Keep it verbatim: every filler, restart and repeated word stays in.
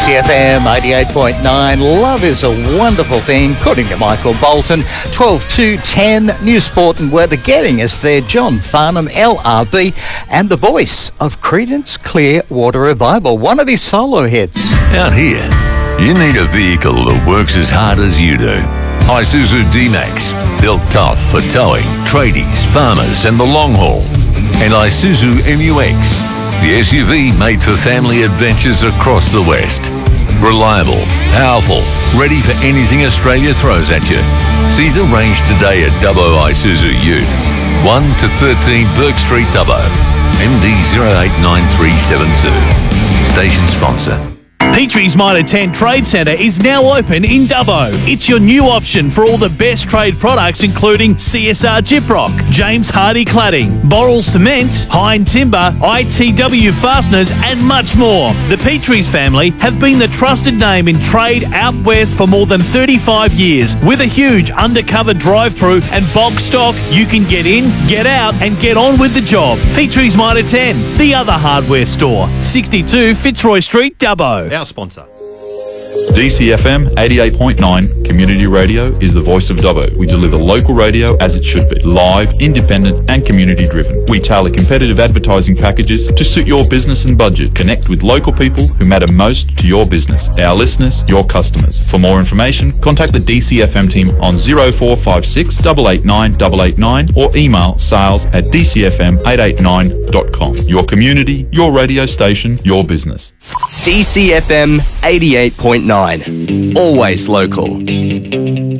C F M eighty-eight point nine. Love is a wonderful thing, according to Michael Bolton. twelve to ten, news, sport and weather. Getting us there, John Farnham, L R B, and the voice of Creedence Clearwater Revival, one of his solo hits. Out here, you need a vehicle that works as hard as you do. Isuzu D-Max, built tough for towing, tradies, farmers and the long haul. And Isuzu M U X, the S U V made for family adventures across the West. Reliable, powerful, ready for anything Australia throws at you. See the range today at Dubbo Isuzu Ute. one to thirteen Burke Street, Dubbo. M D zero eight nine three seven two. Station sponsor. Petrie's Mitre ten Trade Centre is now open in Dubbo. It's your new option for all the best trade products, including C S R Gyprock, James Hardie Cladding, Boral Cement, Hine Timber, I T W Fasteners and much more. The Petrie's family have been the trusted name in trade out west for more than thirty-five years. With a huge undercover drive-through and bulk stock, you can get in, get out and get on with the job. Petrie's Mitre ten, the other hardware store, sixty-two Fitzroy Street, Dubbo. Our sponsor. D C F M eighty-eight point nine Community Radio is the voice of Dubbo. We deliver local radio as it should be. Live, independent and community driven. We tailor competitive advertising packages to suit your business and budget. Connect with local people who matter most to your business. Our listeners, your customers. For more information, contact the D C F M team on zero four five six, eight eight nine, eight eight nine or email sales at d c f m eight eight nine dot com. Your community, your radio station, your business. D C F M eighty-eight point nine. Always local.